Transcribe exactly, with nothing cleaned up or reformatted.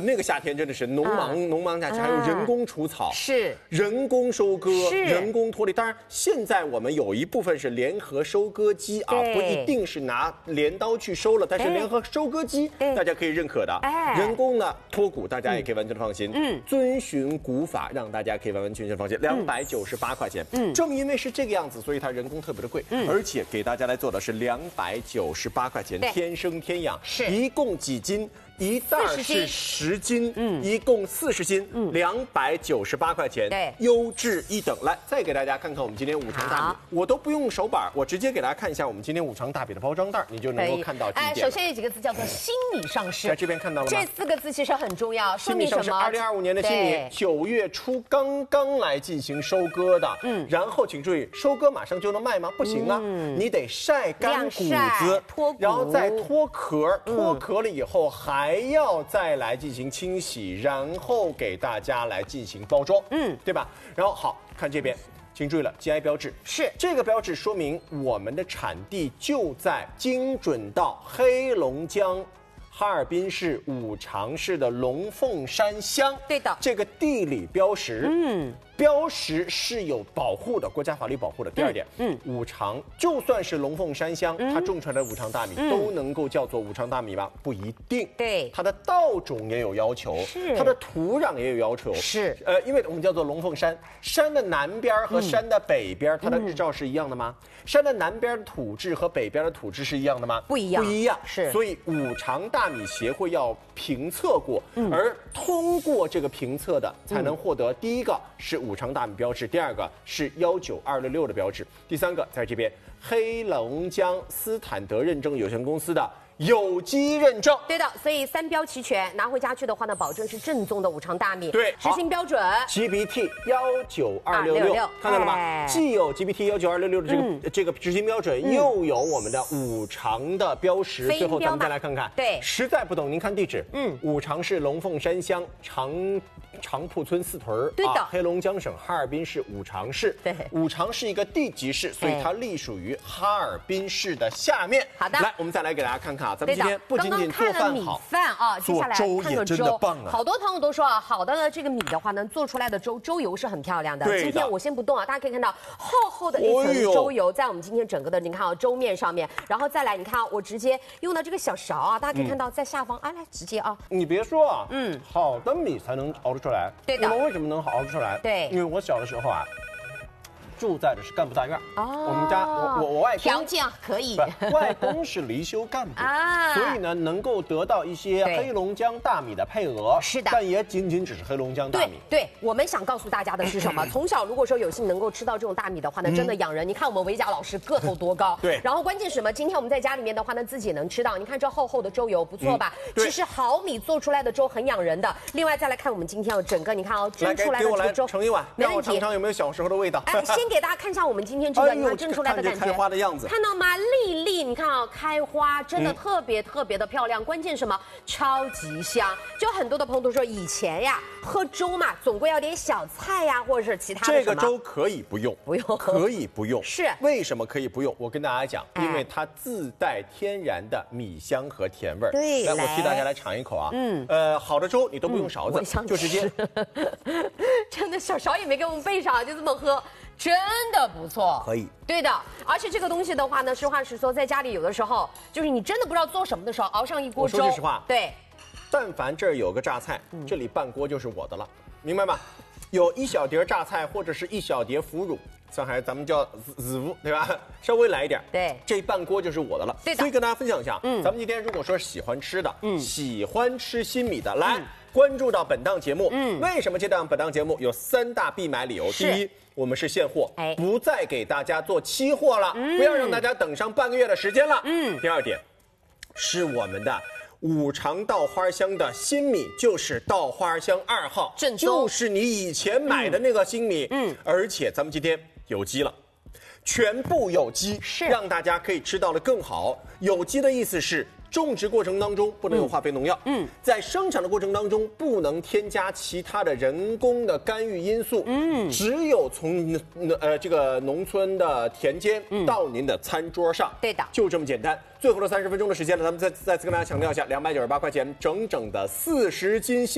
那个夏天真的是农忙、嗯、农忙假期，还有人工除草， 是人工收割， 是人工脱粒。当然，现在我们有一部分是联合收割机啊，不一定是拿镰刀去收了，但是联合收割机大家可以认可的。哎，人工呢脱谷，大家也可以完全的放心。嗯，遵循古法，让大家可以完完全全放心。两百九十八块钱。嗯，正因为是这个样子，所以它人工特别的贵。嗯，而且给大家来做的是两百九十八块钱，天生天养，是一共几斤？一袋是十斤，嗯，一共四十斤，嗯，两百九十八块钱，对，优质一等。来，再给大家看看我们今天五常大米，我都不用手板，我直接给大家看一下我们今天五常大米的包装袋，你就能够看到。 哎，首先有几个字叫做新米上市， 在这边看到了吗？ 这四个字其实很重要， 说明什么？二零二五年的新米，九月初刚刚来进行收割的，嗯，然后请注意，收割马上就能卖吗？不行啊，嗯、你得晒干谷子，脱谷，然后再脱壳，脱壳了以后还要再。再来进行清洗，然后给大家来进行包装，嗯，对吧？然后好看这边，请注意了 ，G I 标志是这个标志，说明我们的产地就在精准到黑龙江哈尔滨市五常市的龙凤山乡。 对的， 这个地理标识，嗯。标识是有保护的，国家法律保护的。第二点，嗯，嗯五常就算是龙凤山乡，嗯、它种出来的五常大米、嗯、都能够叫做五常大米吗？不一定。对，它的稻种也有要求，是它的土壤也有要求，是呃，因为我们叫做龙凤山，山的南边和山的北边，嗯、它的日照是一样的吗？山的南边的土质和北边的土质是一样的吗？ 不一样， 不一样。 是， 所以五常大米协会要评测过，嗯、而通过这个评测的才能获得第一个是五常大米标志，第二个是幺九二六六的标志，第三个在这边黑龙江斯坦德认证有限公司的有机认证。 对的，所以三标齐全，拿回家去的话呢，保证是正宗的五常大米。 对， 执行标准 G B T 幺九二六六，看到了吗？哎、既有 G B T 幺九二六六的这个、嗯、这个执行标准，嗯、又有我们的五常的标识。最后咱们再来看看，对，实在不懂您看地址，嗯，五常市龙凤山乡长长铺村四屯，对的、啊，黑龙江省哈尔滨市五常市。对，五常是一个地级市，所以它隶属于哈尔滨市的下面。好的，来，我们再来给大家看看啊，咱们今天不仅仅做饭好， 饭啊，接下来做粥也真的棒啊。 好多朋友都说啊，好的这个米的话呢，做出来的粥粥油是很漂亮的。对的，今天我先不动啊，大家可以看到厚厚的一层粥油在我们今天整个的，你看啊，粥面上面，然后再来，你看啊，我直接用到这个小勺啊，大家可以看到在下方，啊，来直接啊， 你别说啊，嗯，好的米才能熬得出来。 对的， 我们为什么能好熬得出来？对，因为我小的时候啊。住在的是干部大院哦，我们家我我我外公条件可以， 外公是离休干部啊，所以呢能够得到一些黑龙江大米的配额，是的，但也仅仅只是黑龙江大米。 对，对我们想告诉大家的是什么？从小如果说有幸能够吃到这种大米的话呢，真的养人。你看我们维甲老师个头多高，对，然后关键是什么？今天我们在家里面的话呢，自己能吃到。你看这厚厚的粥油不错吧？其实好米做出来的粥很养人的。另外再来看我们今天哦，整个你看哦，蒸出来的这个粥， 盛一碗，让我尝尝有没有小时候的味道。 哎，先给大家看一下我们今天这个你看蒸出来的感觉， 开花的样子， 看到吗？粒粒，你看啊，开花真的特别特别的漂亮。关键什么？超级香。就很多的朋友都说，以前呀喝粥嘛，总归要点小菜呀，或者是其他的。 这个粥可以不用， 不用， 可以不用。 是为什么可以不用？我跟大家讲，因为它自带天然的米香和甜味儿。对，来，我替大家来尝一口啊。嗯，呃，好的粥你都不用勺子，就直接。 真的小勺也没给我们备上，就这么喝。真的不错， 可以， 对的，而且这个东西的话呢，实话实说，在家里有的时候，就是你真的不知道做什么的时候，熬上一锅粥。 我说句实话， 对， 但凡这儿有个榨菜，这里半锅就是我的了，明白吗？有一小碟榨菜或者是一小碟腐乳，上海咱们叫子腐，对吧？稍微来一点，对，这半锅就是我的了。对的，所以跟大家分享一下，嗯，咱们今天如果说喜欢吃的，嗯，喜欢吃新米的，来。嗯关注到本档节目，嗯，为什么这档本档节目有三大必买理由？第一，我们是现货，哎，不再给大家做期货了，嗯、不要让大家等上半个月的时间了。嗯，第二点，是我们的五常稻花香的新米，就是稻花香二号，正宗，就是你以前买的那个新米，嗯，而且咱们今天有机了。全部有机，是让大家可以吃到的更好。有机的意思是种植过程当中不能有化肥农药，嗯，在生产的过程当中不能添加其他的人工的干预因素，嗯，只有从呃这个农村的田间到您的餐桌上，对的，就这么简单。最后的三十分钟的时间呢，咱们再再次跟大家强调一下，两百九十八块钱整整的四十斤。